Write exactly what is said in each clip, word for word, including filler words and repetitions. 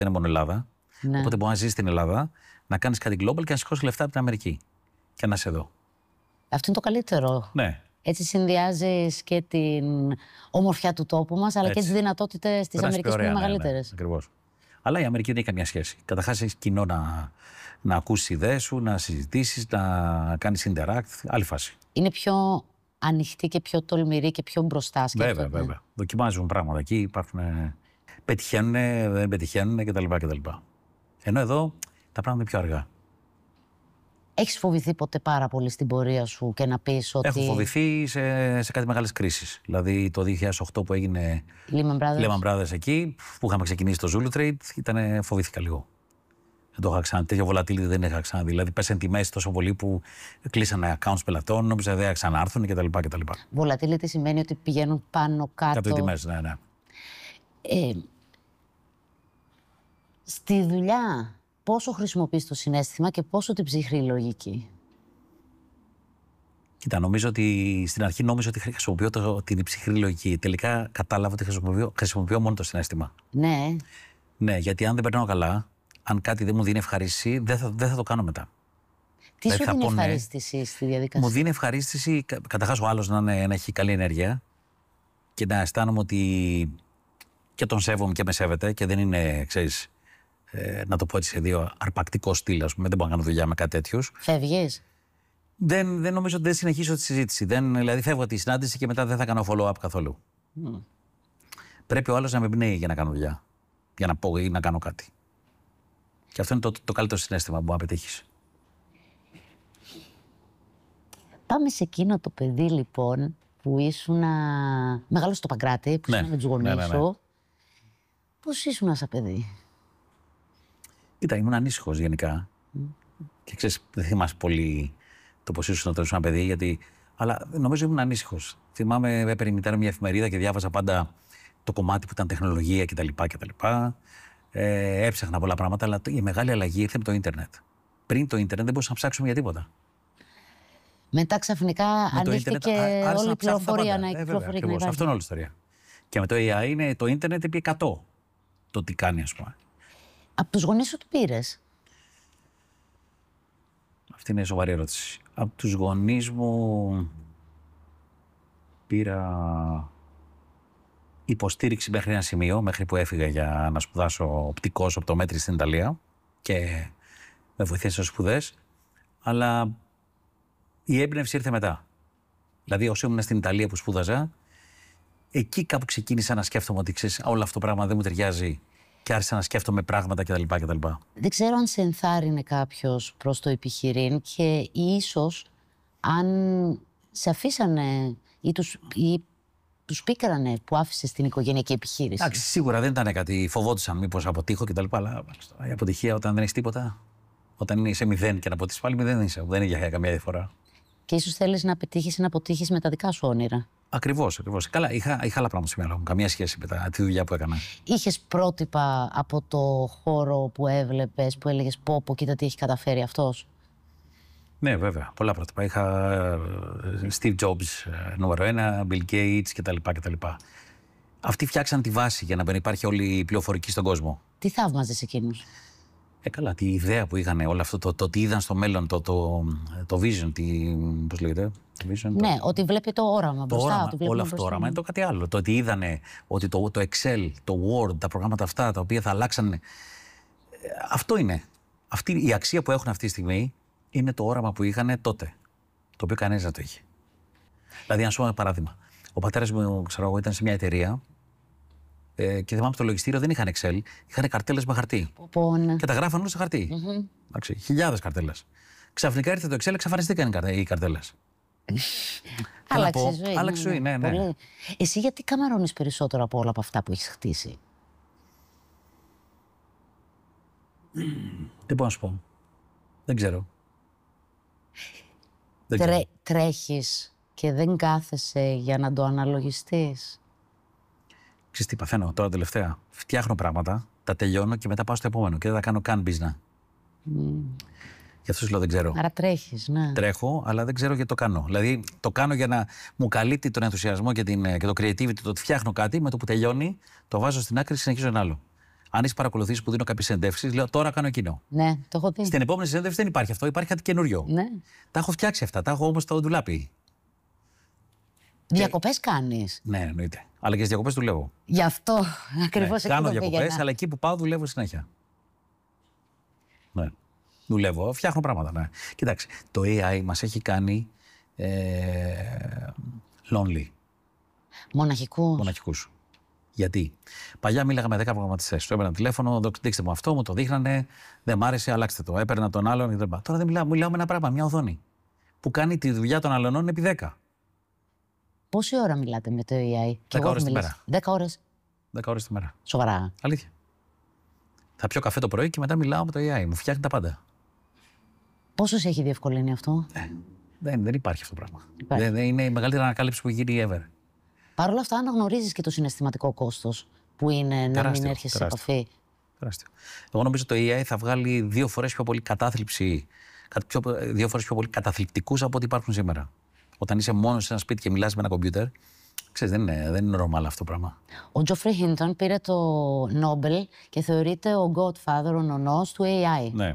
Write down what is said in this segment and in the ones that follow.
είναι μόνο Ελλάδα. Ναι. Οπότε μπορεί να ζεις στην Ελλάδα, να κάνεις κάτι global και να σηκώσεις λεφτά από την Αμερική. Και να είσαι εδώ. Αυτό είναι το καλύτερο. Ναι. Έτσι συνδυάζεις και την ομορφιά του τόπου μας, αλλά Έτσι. και τις δυνατότητες της Αμερικής που είναι μεγαλύτερες. Ναι, ναι, ακριβώς. Αλλά η Αμερική δεν έχει καμία σχέση. Καταρχάς έχεις κοινό να, να ακούσεις ιδέες σου, να συζητήσεις, να κάνεις interact. Άλλη φάση. Είναι πιο ανοιχτή και πιο τολμηρή και πιο μπροστά. Βέβαια, βέβαια. Δοκιμάζουν πράγματα εκεί, υπάρχουν. Πετυχαίνουν, δεν πετυχαίνουν κτλ. κτλ. Ενώ εδώ τα πράγματα είναι πιο αργά. Έχεις φοβηθεί ποτέ πάρα πολύ στην πορεία σου και να πεις ότι. Έχω φοβηθεί σε, σε κάτι μεγάλες κρίσεις. Δηλαδή το δύο χιλιάδες οκτώ που έγινε Lehman Brothers. Lehman Brothers εκεί, που είχαμε ξεκινήσει το Zulu Trade, ήταν, φοβήθηκα λίγο. Δεν το είχα ξαναδεί. Τέτοια volatility δεν είχα ξαναδεί. Δηλαδή πέσαν τιμές τόσο πολύ που κλείσανε accounts πελατών, νόμιζα δεν θα ξανάρθουν κτλ. κτλ. Volatility σημαίνει ότι πηγαίνουν πάνω κάτω. Κάτω οι τιμές, ναι, ναι. Ε, στη δουλειά, πόσο χρησιμοποιείς το συναίσθημα και πόσο την ψυχρή λογική? Κοίτα, νομίζω ότι στην αρχή νόμιζα ότι χρησιμοποιώ το, την ψυχρή λογική. Τελικά κατάλαβα ότι χρησιμοποιώ, χρησιμοποιώ μόνο το συναίσθημα. Ναι. Ναι, γιατί αν δεν περνάω καλά, αν κάτι δεν μου δίνει ευχαρίστηση, δεν θα, δεν θα το κάνω μετά. Τι δηλαδή, σου δίνει πω, ευχαρίστηση ναι, στη διαδικασία? Μου δίνει ευχαρίστηση, καταρχάς ο άλλος να, να έχει καλή ενέργεια και να αισθάνομαι ότι και τον σέβομαι και με σέβεται και δεν είναι, ξέρεις, ε, να το πω έτσι σε δύο αρπακτικό στυλ, ας πούμε, δεν μπορώ να κάνω δουλειά με κάτι τέτοιους. Φεύγεις? Δεν, δεν νομίζω ότι δεν συνεχίσω τη συζήτηση. Δεν, δηλαδή φεύγω τη συνάντηση και μετά δεν θα κάνω follow-up καθόλου. Mm. Πρέπει ο άλλος να με πνέει για να κάνω δουλειά. Για να πω ή να κάνω κάτι. Και αυτό είναι το, το καλύτερο συναίσθημα που μπορεί να πετύχεις. Πάμε σε εκείνο το παιδί λοιπόν που ήσουν μεγάλο στο Παγκράτη, που ναι. ήσουν με τους γονείς ναι, ναι, ναι. σου. Πώς ήσουν σαν παιδί? Κοίτα, ήμουν ανήσυχος γενικά. Mm. Και ξέρεις, δεν θυμάσαι πολύ το πώς ήσουν όταν ήσουν ένα παιδί, γιατί... αλλά νομίζω ήμουν ανήσυχος. Θυμάμαι, έπαιρνε η μητέρα μια εφημερίδα και διάβαζα πάντα το κομμάτι που ήταν τεχνολογία κτλ. κτλ. Ε, έψαχνα πολλά πράγματα, αλλά η μεγάλη αλλαγή ήρθε με το ίντερνετ. Πριν το ίντερνετ δεν μπορούσα να ψάξουμε για τίποτα. Μετά ξαφνικά ανοίχθηκε όλη η πληροφορία να κυκλοφορεί. Αυτό είναι όλη η ιστορία. Και με το έι άι είναι το ίντερνετ επί εκατό το τι κάνει, ας πούμε. Από τους γονείς σου τι πήρες? Αυτή είναι σοβαρή ερώτηση. Από τους γονείς μου πήρα υποστήριξη μέχρι ένα σημείο, μέχρι που έφυγα για να σπουδάσω οπτικός οπτομέτρη στην Ιταλία και με βοηθήσει σε σπουδές, αλλά η έμπνευση ήρθε μετά. Δηλαδή, όσο ήμουν στην Ιταλία που σπούδαζα, εκεί κάπου ξεκίνησα να σκέφτομαι ότι ξέρεις, όλο αυτό το πράγμα δεν μου ταιριάζει και άρχισα να σκέφτομαι πράγματα κτλ. κτλ. Δεν ξέρω αν σε ενθάρρυνε κάποιος προς το επιχειρήν και ίσως αν σε αφήσανε ή τους, ή τους πίκρανε που άφησε στην οικογενειακή επιχείρηση. Εντάξει, σίγουρα δεν ήταν κάτι, φοβόντουσαν μήπως αποτύχω κτλ. Αλλά η αποτυχία όταν δεν έχει τίποτα, όταν είσαι μηδέν και να αποτύχεις πάλι μηδέν είσαι, δεν είναι για καμία διαφορά. Και ίσως θέλεις να πετύχεις ή να αποτύχεις με τα δικά σου όνειρα. Ακριβώς, ακριβώς. Καλά, είχα, είχα άλλα πράγματα στο μυαλό μου. Καμία σχέση με τα, τη δουλειά που έκανα. Είχες πρότυπα από το χώρο που έβλεπες, που έλεγες πω, πω, κοίτα τι έχει καταφέρει αυτός? Ναι, βέβαια. Πολλά πρότυπα. Είχα Steve Jobs νούμερο ένα, Bill Gates κτλ. κτλ. Αυτοί φτιάξαν τη βάση για να υπάρχει όλη η πληροφορική στον κόσμο. Τι θαύμαζες εκείνους? Ε, καλά, τη ιδέα που είχαν, όλο αυτό, το, το τι είδαν στο μέλλον, το, το, το vision, τι, πώς λέγεται, το vision. Ναι, το, ότι βλέπει το όραμα το μπροστά. όραμα, ότι όλο αυτό το όραμα είναι το κάτι άλλο. Το ότι είδανε ότι το, το Excel, το Word, τα προγράμματα αυτά, τα οποία θα αλλάξαν. Αυτό είναι. Αυτή, η αξία που έχουν αυτή τη στιγμή είναι το όραμα που είχαν τότε. Το οποίο κανένας δεν το είχε. Δηλαδή, να σου πω ένα παράδειγμα. Ο πατέρας μου, ξέρω εγώ, ήταν σε μια εταιρεία. Ε, και θυμάμαι το λογιστήριο δεν είχαν Excel, είχαν καρτέλες με χαρτί. Πω, ναι. Και τα γράφαν όλα σε χαρτί. Mm-hmm. Εντάξει, χιλιάδες καρτέλες. Ξαφνικά ήρθε το Excel, εξαφανιστήκαν οι καρτέλες. Άλλαξε η ζωή. Άλλαξε ζωή, ναι, ναι. Πολύ. Εσύ γιατί καμαρώνεις περισσότερο από όλα από αυτά που έχεις χτίσει? Δεν μπορώ να σου πω. Δεν ξέρω. Δεν Τρέ, ξέρω. Τρέχεις και δεν κάθεσαι για να το αναλογιστείς? Ξέρεις τι παθαίνω τώρα τελευταία? Φτιάχνω πράγματα, τα τελειώνω και μετά πάω στο επόμενο και δεν τα κάνω καν business. Mm. Γι' αυτό σου λέω δεν ξέρω. Άρα τρέχεις, ναι. Τρέχω, αλλά δεν ξέρω γιατί το κάνω. Δηλαδή το κάνω για να μου καλύπτει τον ενθουσιασμό και, την, και το creativity, το ότι φτιάχνω κάτι, με το που τελειώνει, το βάζω στην άκρη και συνεχίζω ένα άλλο. Αν έχει παρακολουθήσει που δίνω κάποιες συνεντεύξεις, λέω τώρα κάνω εκείνο. Ναι, το έχω δει. Στην επόμενη συνέντευξη δεν υπάρχει αυτό, υπάρχει κάτι καινούριο. Ναι. Τα έχω φτιάξει αυτά, τα έχω όμως στο ντουλάπι. Διακοπές κάνεις? Ναι, εννοείται. Αλλά και στις διακοπές δουλεύω. Γι' αυτό ακριβώς Ναι, εκεί κάνω το διακοπές, πήγαινα. αλλά εκεί που πάω δουλεύω συνέχεια. Ναι. Δουλεύω, φτιάχνω πράγματα. Ναι. Κοιτάξτε, το έι άι μας έχει κάνει ε, lonely, Μοναχικούς. μοναχικούς. Γιατί παλιά μίλαγα με δέκα προγραμματιστές. Του έπαιρνα τηλέφωνο, δείξτε μου αυτό, μου το δείχνανε, δεν μ' άρεσε, αλλάξτε το. Έπαιρνα τον άλλον κτλ. Τώρα δεν μιλάω, μιλάω με ένα πράγμα, μια οθόνη. Που κάνει τη δουλειά των αλλωνών επί δέκα. Πόση ώρα μιλάτε με το έι άι? Δέκα ώρες τη μέρα. Δέκα ώρες. Δέκα ώρες τη μέρα. Σοβαρά? Αλήθεια. Θα πιω καφέ το πρωί και μετά μιλάω με το έι άι. Μου φτιάχνει τα πάντα. Πόσο σε έχει διευκολύνει αυτό? Ε, δεν, δεν υπάρχει αυτό το πράγμα. Υπάρχει. Δεν, δεν είναι η μεγαλύτερη ανακάλυψη που έχει γίνει ever. Παρ' όλα αυτά, αναγνωρίζεις και το συναισθηματικό κόστος που είναι να Τεράστιο, μην έρχεσαι σε τεράστιο. επαφή. Τεράστιο. Εγώ νομίζω το έι άι θα βγάλει δύο φορές πιο πολύ κατάθλιψη, κα- πιο, δύο φορές πιο πολύ καταθλιπτικούς από ό,τι υπάρχουν σήμερα. Όταν είσαι μόνος σε ένα σπίτι και μιλάς με ένα κομπιούτερ, ξέρεις, δεν είναι, δεν είναι normal αυτό το πράγμα. Ο Τζόφρι Χίντον πήρε το Νόμπελ και θεωρείται ο godfather, ο νονός του έι άι. Ναι.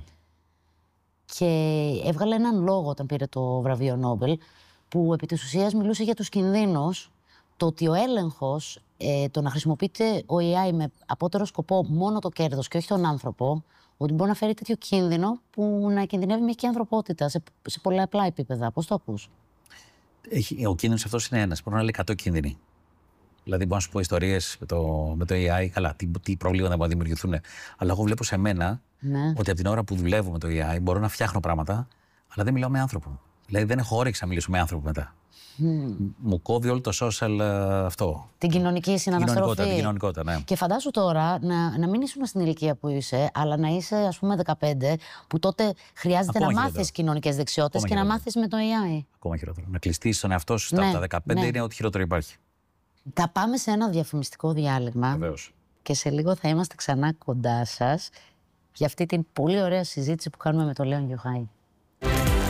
Και έβγαλε έναν λόγο όταν πήρε το βραβείο Νόμπελ, που επί της ουσίας μιλούσε για τους κινδύνους, το ότι ο έλεγχος, ε, το να χρησιμοποιείται ο έι άι με απότερο σκοπό μόνο το κέρδος και όχι τον άνθρωπο, ότι μπορεί να φέρει τέτοιο κίνδυνο που να κινδυνεύει μια και η ανθρωπότητα σε, σε πολλά απλά επίπεδα. Πώς το ακούς? Έχει, ο κίνδυνος αυτός είναι ένας. Μπορεί να λέει εκατό κίνδυνοι. Δηλαδή, μπορώ να σου πω ιστορίες με το, με το έι άι, καλά, τι, τι προβλήματα μπορεί να δημιουργηθούν. Αλλά εγώ βλέπω σε μένα Ναι. ότι από την ώρα που δουλεύω με το έι άι μπορώ να φτιάχνω πράγματα, αλλά δεν μιλάω με άνθρωπο. Δηλαδή, δεν έχω όρεξη να μιλήσω με άνθρωπο μετά. Mm. Μου κόβει όλο το social ε, αυτό. Την κοινωνική συναναστροφή. Κοινωνικότητα, την κοινωνικότητα, ναι. Και φαντάσου τώρα να, να μην ήσουν στην ηλικία που είσαι, αλλά να είσαι, ας πούμε, δεκαπέντε, που τότε χρειάζεται Ακόμα να χειρότερο. μάθεις κοινωνικές δεξιότητες Ακόμα και να χειρότερο. μάθεις με το έι άι. Ακόμα χειρότερο. Να κλειστεί στον εαυτό σου στα Ναι, από τα δεκαπέντε ναι. είναι ό,τι χειρότερο υπάρχει. Θα πάμε σε ένα διαφημιστικό διάλειμμα Βεβαίως. και σε λίγο θα είμαστε ξανά κοντά σας για αυτή την πολύ ωραία συζήτηση που κάνουμε με τον Λέον Γιωχάη.